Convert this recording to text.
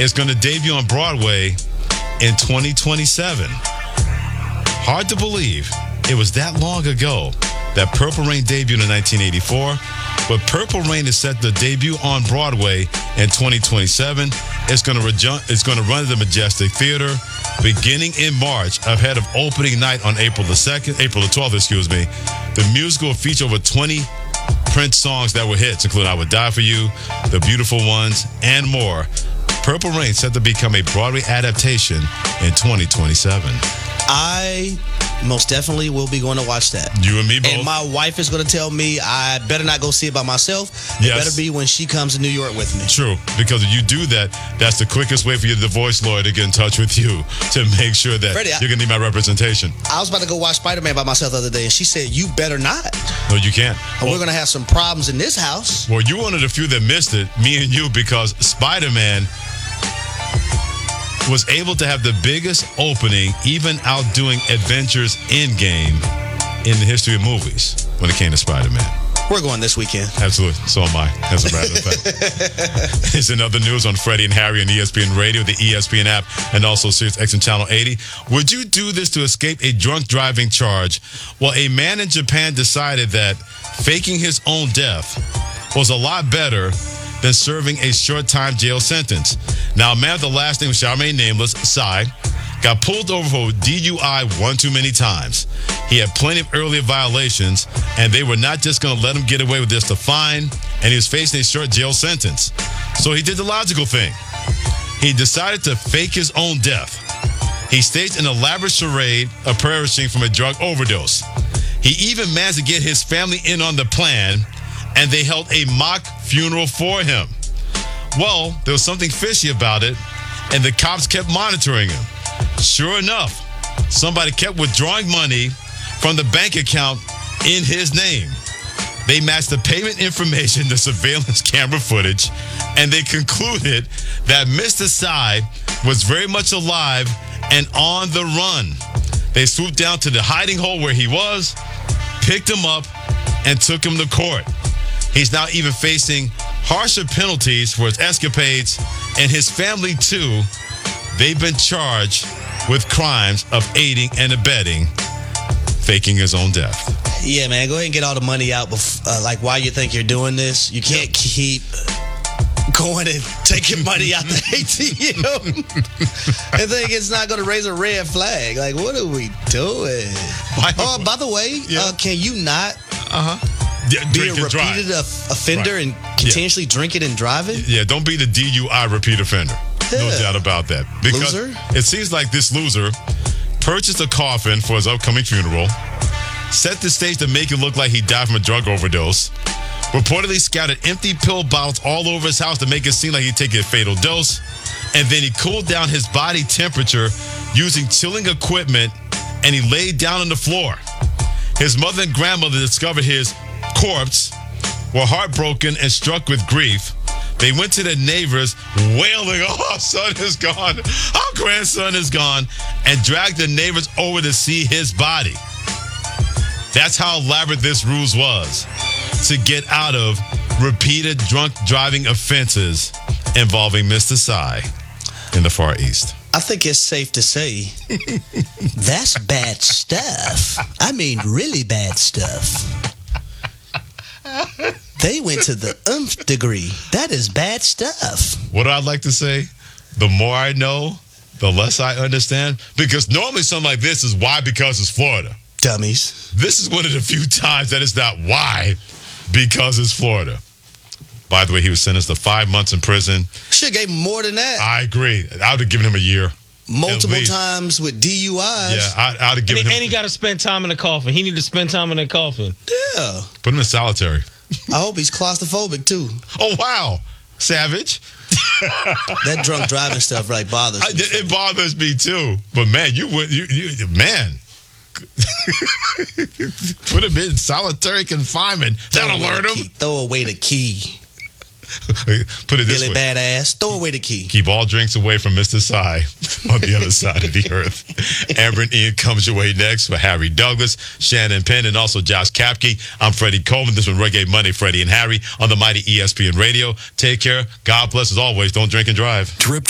is going to debut on Broadway in 2027. Hard to believe it was that long ago that Purple Rain debuted in 1984, but Purple Rain is set to debut on Broadway in 2027. It's going to run at the Majestic Theater beginning in March, ahead of opening night on April the 12th, excuse me. The musical will feature over 20 Prince songs that were hits, including I Would Die For You, The Beautiful Ones, and more. Purple Rain set to become a Broadway adaptation in 2027. I most definitely will be going to watch that. You and me both. And my wife is going to tell me I better not go see it by myself. It better be when she comes to New York with me. True, because if you do that, that's the quickest way for your divorce lawyer to get in touch with you to make sure that Freddie, you're going to need my representation. I was about to go watch Spider-Man by myself the other day, and she said, you better not. No, you can't. Or we're going to have some problems in this house. Well, you one of the few that missed it, me and you, because Spider-Man was able to have the biggest opening, even outdoing Avengers Endgame in the history of movies when it came to Spider-Man. We're going this weekend. Absolutely. So am I, as a matter of fact. It's another news on Freddie and Harry on ESPN Radio, the ESPN app, and also Sirius XM Channel 80. Would you do this to escape a drunk driving charge? Well, a man in Japan decided that faking his own death was a lot better than serving a short-time jail sentence. Now, a man with the last name shall remain nameless, Sai, got pulled over for DUI one too many times. He had plenty of earlier violations, and they were not just going to let him get away with just a fine, and he was facing a short jail sentence. So he did the logical thing. He decided to fake his own death. He staged an elaborate charade of perishing from a drug overdose. He even managed to get his family in on the plan, and they held a mock funeral for him. Well, there was something fishy about it, and the cops kept monitoring him. Sure enough, somebody kept withdrawing money from the bank account in his name. They matched the payment information to surveillance camera footage, and they concluded that Mr. Sai was very much alive and on the run. They swooped down to the hiding hole where he was, picked him up, and took him to court. He's now even facing harsher penalties for his escapades, and his family, too. They've been charged with crimes of aiding and abetting faking his own death. Yeah, man, go ahead and get all the money out like while you think you're doing this. You can't keep going and taking money out the ATM and think it's not going to raise a red flag. Like, what are we doing? Oh, by the way, can you not be a repeated offender and continuously drinking and driving? Yeah, don't be the DUI repeat offender. No doubt about that. Because loser? It seems like this loser purchased a coffin for his upcoming funeral, set the stage to make it look like he died from a drug overdose, reportedly scattered empty pill bottles all over his house to make it seem like he'd taken a fatal dose, and then he cooled down his body temperature using chilling equipment, and he laid down on the floor. His mother and grandmother discovered his corpse, were heartbroken and struck with grief. They went to their neighbors wailing, "Oh, our son is gone. Our grandson is gone," and dragged the neighbors over to see his body. That's how elaborate this ruse was to get out of repeated drunk driving offenses involving Mr. Sai in the Far East. I think it's safe to say that's bad stuff. I mean, really bad stuff. They went to the nth degree. That is bad stuff. What I'd like to say, the more I know, the less I understand. Because normally something like this is why, because it's Florida. Dummies. This is one of the few times that it's not why, because it's Florida. By the way, he was sentenced to 5 months in prison. Should have gave him more than that. I agree. I would have given him a year. Multiple times with DUIs. Yeah, I'd have given him. And he got to spend time in the coffin. He need to spend time in the coffin. Yeah. Put him in solitary. I hope he's claustrophobic, too. Oh, wow. Savage. That drunk driving stuff really bothers me. It bothers me, too. But, man, man. Put him in solitary confinement. That'll learn him. Throw away the key. Put it this Billy way. Badass, throw away the key. Keep all drinks away from Mr. Sai on the other side of the earth. Amber and Ian comes your way next for Harry Douglas, Shannon Penn, and also Josh Kapke. I'm Freddie Coleman. This was Reggae Monday, Freddie and Harry on the mighty ESPN Radio. Take care. God bless as always. Don't drink and drive.